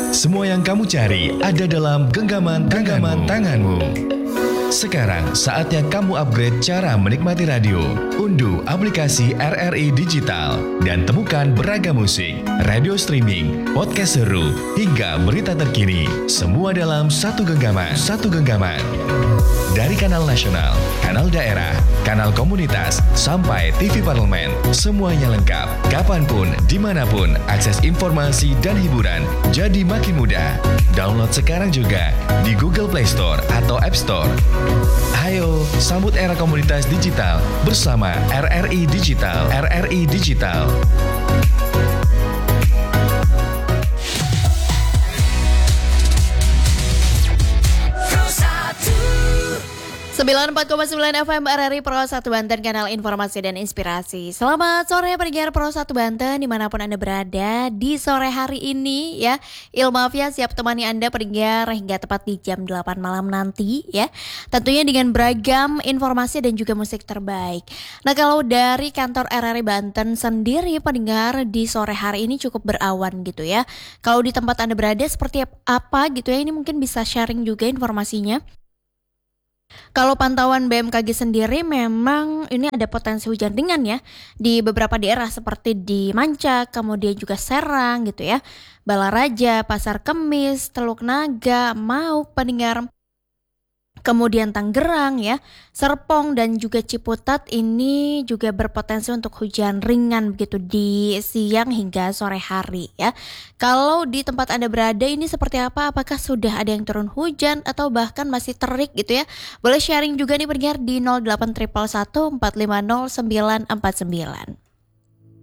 Semua yang kamu cari ada dalam genggaman tanganmu. Sekarang saatnya kamu upgrade cara menikmati radio. Unduh aplikasi RRI Digital dan temukan beragam musik, radio streaming, podcast seru, hingga berita terkini. Semua dalam satu genggaman. Dari kanal nasional, kanal daerah, kanal komunitas, sampai TV parlemen, semuanya lengkap. Kapanpun, dimanapun, akses informasi dan hiburan jadi makin mudah. Download sekarang juga di Google Play Store atau App Store. Ayo, sambut era komunitas digital bersama RRI Digital. RRI Digital. 94,9 FM RRI Pro 1 Banten, kanal informasi dan inspirasi. Selamat sore pendengar Pro 1 Banten dimanapun Anda berada di sore hari ini ya. Ilmafia siap temani Anda pendengar hingga tepat di jam 8 malam nanti ya. Tentunya dengan beragam informasi dan juga musik terbaik. Nah, kalau dari kantor RRI Banten sendiri pendengar di sore hari ini cukup berawan gitu ya. Kalau di tempat Anda berada seperti apa gitu ya, ini mungkin bisa sharing juga informasinya. Kalau pantauan BMKG sendiri memang ini ada potensi hujan ringan ya di beberapa daerah seperti di Mancak, kemudian juga Serang gitu ya, Balaraja, Pasar Kemis, Teluk Naga, Mau pendengar. Kemudian Tangerang ya, Serpong dan juga Ciputat ini juga berpotensi untuk hujan ringan begitu di siang hingga sore hari ya. Kalau di tempat Anda berada ini seperti apa? Apakah sudah ada yang turun hujan atau bahkan masih terik gitu ya? Boleh sharing juga nih pendengar di 0811 450 949.